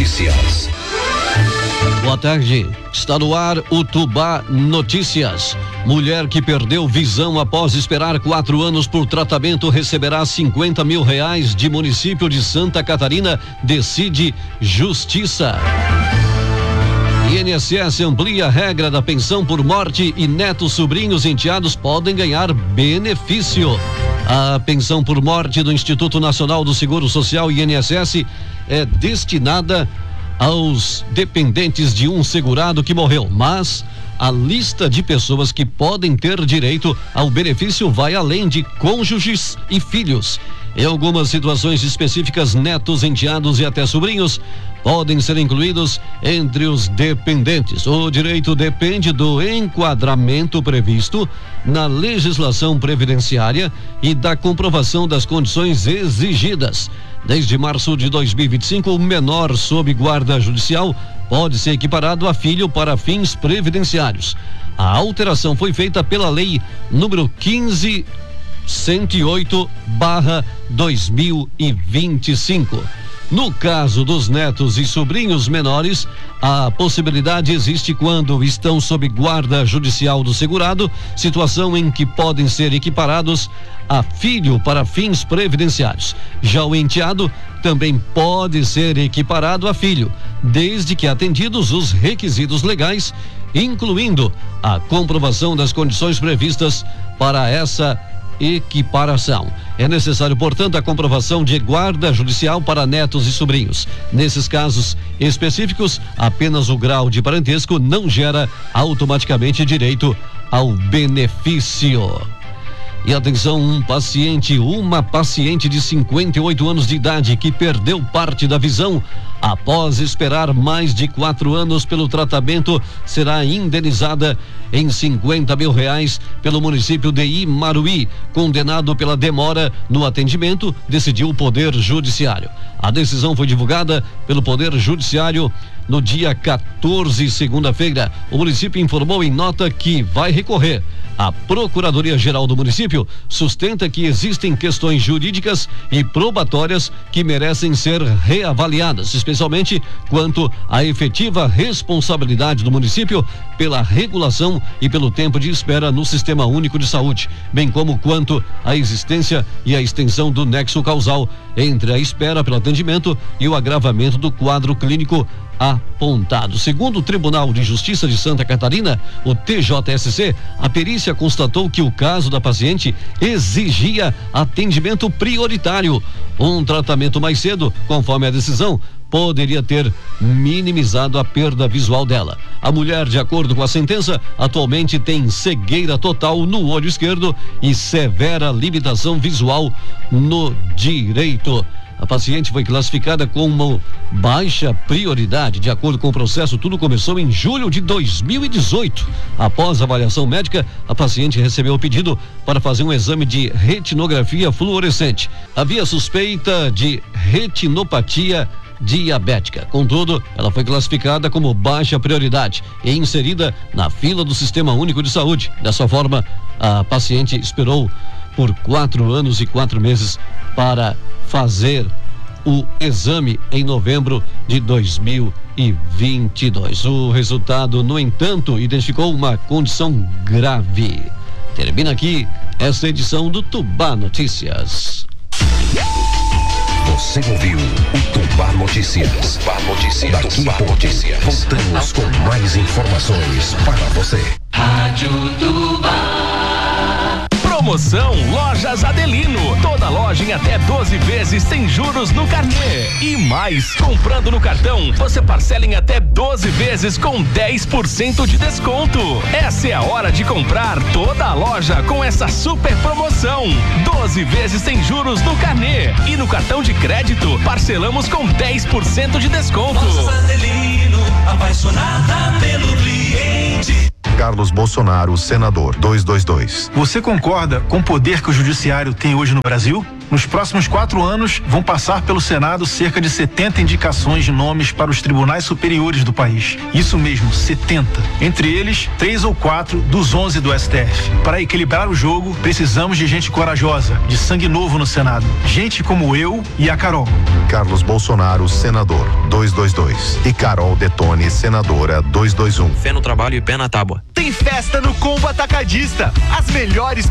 Notícias. Boa tarde, está no ar o Tubá Notícias. Mulher que perdeu visão após esperar 4 anos por tratamento receberá R$50 mil de município de Santa Catarina, decide Justiça. INSS amplia a regra da pensão por morte e netos, sobrinhos e enteados podem ganhar benefício. A pensão por morte do Instituto Nacional do Seguro Social, INSS, é destinada aos dependentes de um segurado que morreu, mas a lista de pessoas que podem ter direito ao benefício vai além de cônjuges e filhos. Em algumas situações específicas, netos, enteados e até sobrinhos podem ser incluídos entre os dependentes. O direito depende do enquadramento previsto na legislação previdenciária e da comprovação das condições exigidas. Desde março de 2025, o menor sob guarda judicial pode ser equiparado a filho para fins previdenciários. A alteração foi feita pela Lei número 15.108/2025. No caso dos netos e sobrinhos menores, a possibilidade existe quando estão sob guarda judicial do segurado, situação em que podem ser equiparados a filho para fins previdenciários. Já o enteado também pode ser equiparado a filho, desde que atendidos os requisitos legais, incluindo a comprovação das condições previstas para essa equiparação. É necessário, portanto, a comprovação de guarda judicial para netos e sobrinhos. Nesses casos específicos, apenas o grau de parentesco não gera automaticamente direito ao benefício. E atenção, uma paciente de 58 anos de idade que perdeu parte da visão após esperar mais de 4 anos pelo tratamento será indenizada em R$50 mil pelo município de Imaruí. Condenado pela demora no atendimento, decidiu o Poder Judiciário. A decisão foi divulgada pelo Poder Judiciário no dia 14, segunda-feira. O município informou em nota que vai recorrer. A Procuradoria-Geral do município sustenta que existem questões jurídicas e probatórias que merecem ser reavaliadas, especialmente quanto à efetiva responsabilidade do município pela regulação e pelo tempo de espera no Sistema Único de Saúde, bem como quanto à existência e a extensão do nexo causal entre a espera pelo atendimento e o agravamento do quadro clínico apontado. Segundo o Tribunal de Justiça de Santa Catarina, o TJSC, a perícia constatou que o caso da paciente exigia atendimento prioritário. Um tratamento mais cedo, conforme a decisão, poderia ter minimizado a perda visual dela. A mulher, de acordo com a sentença, atualmente tem cegueira total no olho esquerdo e severa limitação visual no direito. A paciente foi classificada como baixa prioridade. De acordo com o processo, tudo começou em julho de 2018. Após a avaliação médica, a paciente recebeu o pedido para fazer um exame de retinografia fluorescente. Havia suspeita de retinopatia diabética. Contudo, ela foi classificada como baixa prioridade e inserida na fila do Sistema Único de Saúde. Dessa forma, a paciente esperou por 4 anos e 4 meses para fazer o exame em novembro de 2022. O resultado, no entanto, identificou uma condição grave. Termina aqui esta edição do Tubá Notícias. Você ouviu o Tubá Notícias. Tubá Notícias. Daqui a pouco voltamos com mais informações para você. Rádio Tubá. Promoção Lojas Adelino. Toda loja em até 12 vezes sem juros no carnê. E mais, comprando no cartão, você parcela em até 12 vezes com 10% de desconto. Essa é a hora de comprar toda a loja com essa super promoção. 12 vezes sem juros no carnê. E no cartão de crédito, parcelamos com 10% de desconto. Lojas Adelino, apaixonada pelo cliente. Carlos Bolsonaro, senador, 222. Você concorda com o poder que o judiciário tem hoje no Brasil? Nos próximos 4 anos, vão passar pelo Senado cerca de 70 indicações de nomes para os tribunais superiores do país. Isso mesmo, 70. Entre eles, 3 ou 4 dos 11 do STF. Para equilibrar o jogo, precisamos de gente corajosa, de sangue novo no Senado. Gente como eu e a Carol. Carlos Bolsonaro, senador, 222. E Carol Detone, senadora, 221. Fé no trabalho e pé na tábua. Tem festa no Combo Atacadista. As melhores